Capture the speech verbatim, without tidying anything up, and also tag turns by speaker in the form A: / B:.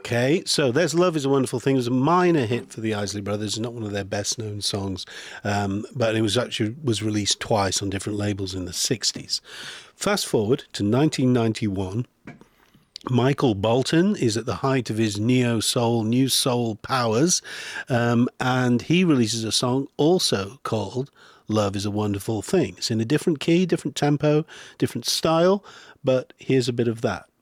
A: Okay, so there's Love is a Wonderful Thing. It was a minor hit for the Isley Brothers, not one of their best known songs, um, but it was actually was released twice on different labels in the sixties. Fast forward to nineteen ninety-one. Michael Bolton is at the height of his neo soul, new soul powers, um, and he releases a song also called Love is a Wonderful Thing. It's in a different key, different tempo, different style, but here's a bit of that.